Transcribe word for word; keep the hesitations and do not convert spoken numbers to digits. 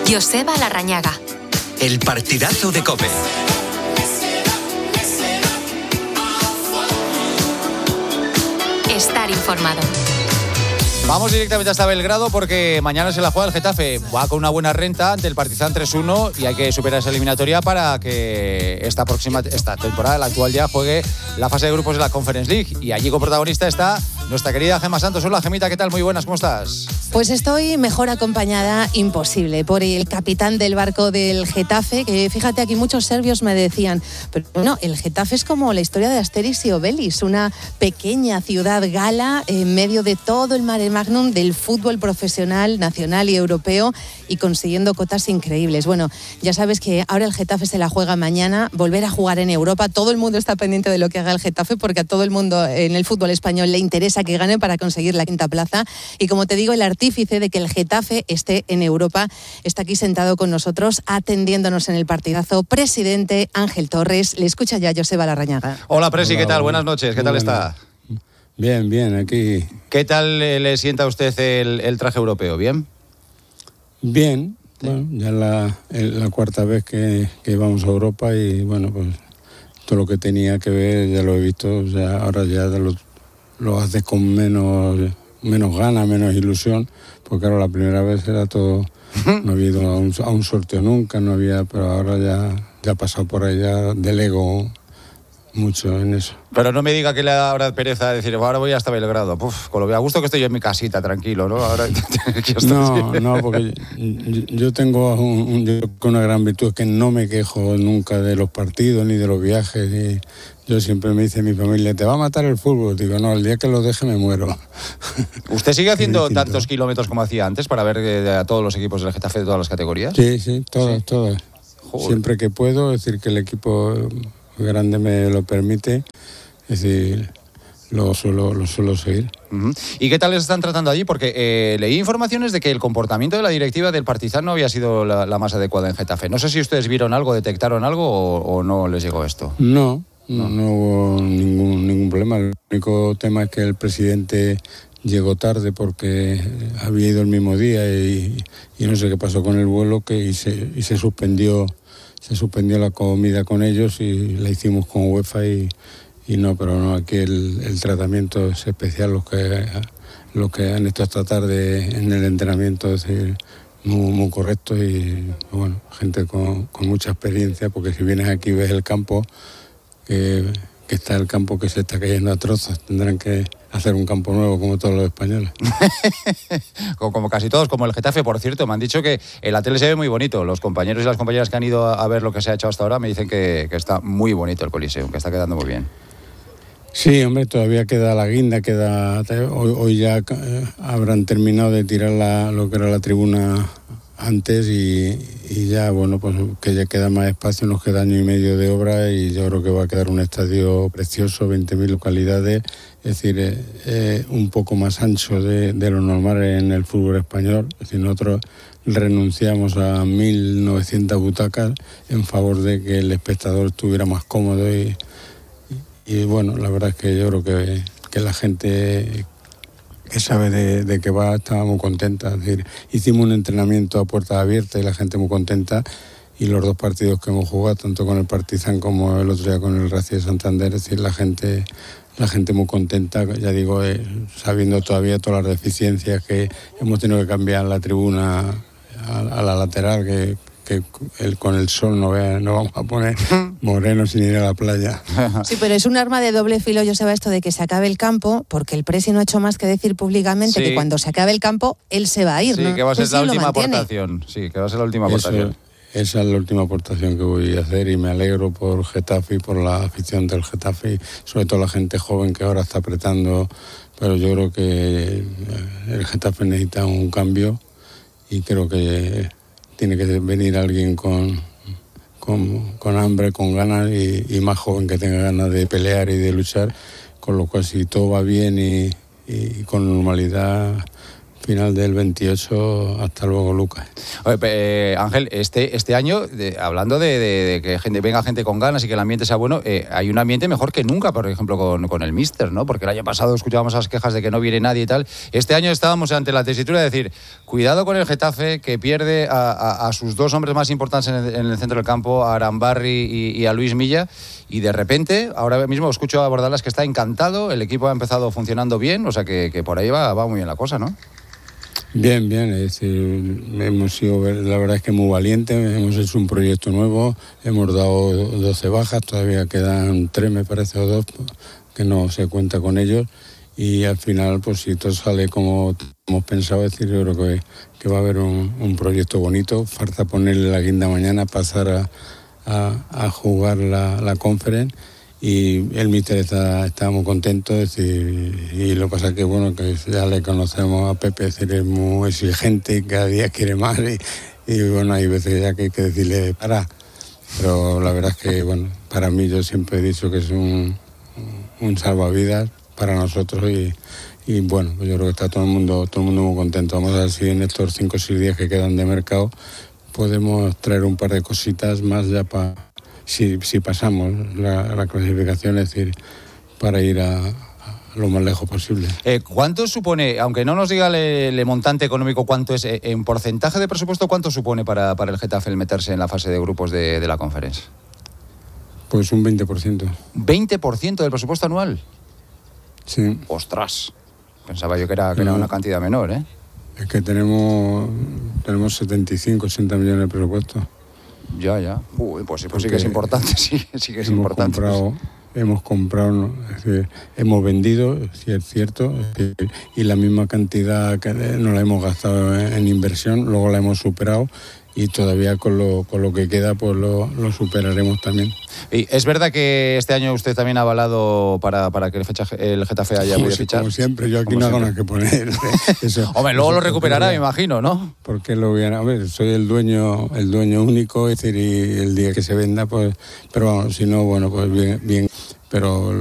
Joseba Larrañaga. El partidazo de COPE. Estar informado. Vamos directamente hasta Belgrado porque mañana se la juega el Getafe. Va con una buena renta ante el Partizan tres uno y hay que superar esa eliminatoria para que esta próxima esta temporada, la actual ya, juegue la fase de grupos de la Conference League. Y allí como protagonista está nuestra querida Gemma Santos. Hola, Gemita, ¿qué tal? Muy buenas, ¿cómo estás? Pues estoy mejor acompañada imposible por el capitán del barco del Getafe, que fíjate, aquí muchos serbios me decían, pero no, el Getafe es como la historia de Asterix y Obelix, una pequeña ciudad gala en medio de todo el mare magnum del fútbol profesional, nacional y europeo, y consiguiendo cotas increíbles. Bueno, ya sabes que ahora el Getafe se la juega mañana, volver a jugar en Europa. Todo el mundo está pendiente de lo que haga el Getafe porque a todo el mundo en el fútbol español le interesa que gane para conseguir la quinta plaza. Y como te digo, el artífice de que el Getafe esté en Europa está aquí sentado con nosotros, atendiéndonos en el partidazo. Presidente Ángel Torres, le escucha ya Joseba Larrañaga. Hola, Presi, ¿qué tal? Buenas noches, ¿qué tal está? Bien, bien, aquí. ¿Qué tal le sienta a usted el, el traje europeo? ¿Bien? Bien, sí. Bueno, ya la, la cuarta vez que, que vamos a Europa y bueno, pues todo lo que tenía que ver ya lo he visto, o sea, ahora ya lo, lo haces con menos, menos ganas, menos ilusión, porque claro, la primera vez era todo, no había ido a un, a un sorteo nunca, no había, pero ahora ya, ya ha pasado por ahí, ya delego mucho en eso. Pero no me diga que le da ahora pereza decir, ahora voy hasta Belgrado. Puf, con lo que a gusto que estoy yo en mi casita, tranquilo, ¿no? Ahora no, no, porque yo, yo tengo un, un, yo con una gran virtud, es que no me quejo nunca de los partidos ni de los viajes. Y yo siempre me dice mi familia, ¿te va a matar el fútbol? Digo, no, el día que lo deje me muero. ¿Usted sigue haciendo tantos kilómetros como hacía antes para ver eh, a todos los equipos del Getafe de todas las categorías? Sí, sí, todas, ¿sí? todas. Joder. Siempre que puedo, es decir, que el equipo grande me lo permite, es decir, lo suelo, lo suelo seguir. Uh-huh. ¿Y qué tal les están tratando allí? Porque eh, leí informaciones de que el comportamiento de la directiva del Partizan no había sido la, la más adecuada en Getafe. No sé si ustedes vieron algo, detectaron algo o, o no les llegó esto. No, no, no hubo ningún, ningún problema. El único tema es que el presidente llegó tarde porque había ido el mismo día y, y no sé qué pasó con el vuelo que y se, y se suspendió se suspendió la comida con ellos y la hicimos con UEFA y, y no, pero no, aquí el, el tratamiento es especial, los que, los que han estado esta tarde en el entrenamiento, es decir, muy, muy correcto y bueno, gente con, con mucha experiencia, porque si vienes aquí y ves el campo, que, que está el campo que se está cayendo a trozos, tendrán que hacer un campo nuevo como todos los españoles. como, como casi todos, como el Getafe, por cierto. Me han dicho que el A T L se ve muy bonito. Los compañeros y las compañeras que han ido a, a ver lo que se ha hecho hasta ahora me dicen que, que está muy bonito el Coliseum, que está quedando muy bien. Sí, hombre, todavía queda la guinda, queda hoy, hoy ya eh, habrán terminado de tirar la, lo que era la tribuna antes y, y ya, bueno, pues que ya queda más espacio, nos queda año y medio de obra y yo creo que va a quedar un estadio precioso, veinte mil localidades, es decir, eh, eh, un poco más ancho de, de lo normal en el fútbol español. Es decir, nosotros renunciamos a mil novecientas butacas en favor de que el espectador estuviera más cómodo y, y, y bueno, la verdad es que yo creo que, que la gente que sabe de, de que va estaba muy contenta. Es decir, hicimos un entrenamiento a puertas abiertas y la gente muy contenta, y los dos partidos que hemos jugado, tanto con el Partizan como el otro día con el Racing de Santander, es decir, la gente la gente muy contenta, ya digo, eh, sabiendo todavía todas las deficiencias que hemos tenido que cambiar la tribuna a, a la lateral, que que el, con el sol no, vea, no vamos a poner morenos sin ir a la playa. Sí, pero es un arma de doble filo, Joseba, esto de que se acabe el campo, porque el Presi no ha hecho más que decir públicamente, sí, que cuando se acabe el campo, él se va a ir, sí, ¿no? que va a ser Pues la sí, última aportación. Sí, que va a ser la última aportación. Eso, esa es la última aportación que voy a hacer y me alegro por Getafe y por la afición del Getafe, sobre todo la gente joven que ahora está apretando, pero yo creo que el Getafe necesita un cambio y creo que tiene que venir alguien con, con, con hambre, con ganas y, y más joven, que tenga ganas de pelear y de luchar, con lo cual si todo va bien y, y con normalidad, final del veintiocho, hasta luego, Lucas. Oye, eh, Ángel, este, este año, de, hablando de, de, de que gente, venga gente con ganas y que el ambiente sea bueno, eh, hay un ambiente mejor que nunca, por ejemplo, con, con el míster, ¿no? Porque el año pasado escuchábamos las quejas de que no viene nadie y tal. Este año estábamos ante la tesitura de decir, cuidado con el Getafe, que pierde a, a, a sus dos hombres más importantes en el, en el centro del campo, a Arambarri y, y a Luis Milla, y de repente, ahora mismo escucho a Bordalas que está encantado, el equipo ha empezado funcionando bien, o sea que, que por ahí va, va muy bien la cosa, ¿no? Bien, bien, es decir, hemos sido, la verdad es que muy valientes, hemos hecho un proyecto nuevo, hemos dado doce bajas, todavía quedan tres, me parece, o dos, que no se cuenta con ellos, y al final, pues si todo sale como hemos pensado, es decir, yo creo que, que va a haber un, un proyecto bonito, falta ponerle la guinda mañana, pasar a, a, a jugar la, la conference, y el míster está, está muy contento, es decir, y lo que pasa es que bueno, que ya le conocemos a Pepe, es decir, es muy exigente y cada día quiere más, y, y bueno, hay veces ya que hay que decirle para, pero la verdad es que bueno, para mí yo siempre he dicho que es un, un salvavidas para nosotros, y, y bueno, yo creo que está todo el mundo, todo el mundo muy contento. Vamos a ver si en estos cinco o seis días que quedan de mercado podemos traer un par de cositas más ya para Si, si pasamos la, la clasificación, es decir, para ir a, a lo más lejos posible. Eh, ¿Cuánto supone, aunque no nos diga el montante económico, cuánto es, eh, en porcentaje de presupuesto, cuánto supone para, para el Getafe el meterse en la fase de grupos de, de la Conference? Pues un veinte por ciento. ¿veinte por ciento del presupuesto anual? Sí. ¡Ostras! Pensaba yo que era, que no. era una cantidad menor, ¿eh? Es que tenemos, tenemos setenta y cinco, ochenta millones de presupuesto. Ya, ya. Uy, pues, pues sí que es importante, sí, sí que es hemos importante. Comprado, pues. Hemos comprado, ¿no? Es decir, hemos vendido, si es cierto, es decir, y la misma cantidad que no la hemos gastado en, en inversión, luego la hemos superado, y todavía con lo, con lo que queda pues lo, lo superaremos también. Y es verdad que este año usted también ha avalado para, para que el, fecha, el Getafe haya podido sí, fichar. Como siempre, yo aquí como no hago nada que poner. Eso, Hombre, luego eso, lo recuperará, me imagino, ¿no? Porque lo voy a, a ver, soy el dueño, el dueño único, es decir, y el día que se venda, pues, pero vamos, si no, bueno, pues bien, bien, pero